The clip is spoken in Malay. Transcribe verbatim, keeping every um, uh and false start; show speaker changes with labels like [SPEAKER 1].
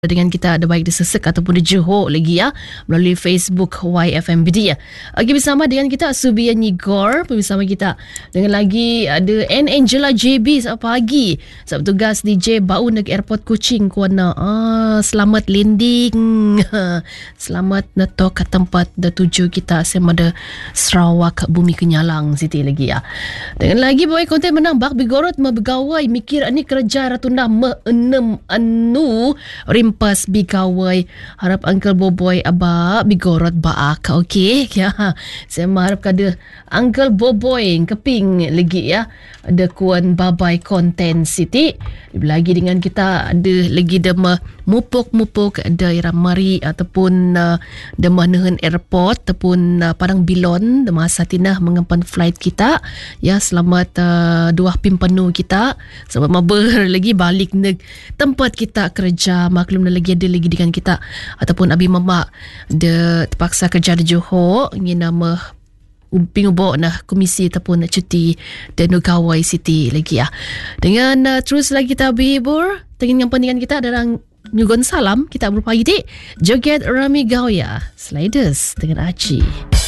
[SPEAKER 1] dengan kita ada baik di Sesek ataupun di Johor lagi ya, melalui Facebook Y F M B D ya. Lagi bersama dengan kita Subian Igor, bersama kita dengan lagi ada N Angela J B selamat pagi. Sebab tugas D J Bau neg Airport Kuching Kuana. Ah, selamat landing. Selamat netok ke tempat dah tuju kita sama ada Sarawak Bumi Kenyalang Siti lagi ya. Dengan lagi bawa konten menambah bigorot mabegawai mikir ani kerja ratunda me enam anu rim pas bigawai harap Uncle Boboy aba bigorot baak okey ya. Saya mengharap kada Uncle Boboy keping lagi ya ada kuan babai konten Siti lagi dengan kita ada lagi dema mupuk-mupuk daerah Mari ataupun uh, dema nehen airport ataupun uh, Padang Bilon dema satinah mengempan flight kita ya. Selamat uh, dua pimpenu kita selamat mabar lagi balik neg tempat kita kerja. Maklum lagi ada lagi dengan kita ataupun abi mama de terpaksa kerja di Johor ingin nama umping ubok nah komisi ataupun cuti dan gawai Siti lagi ya. Dengan uh, terus lagi kita berhibur dengan pentingan kita adalah nyugon salam kita berpagi di Joget Rami Gawya Sliders dengan Aci.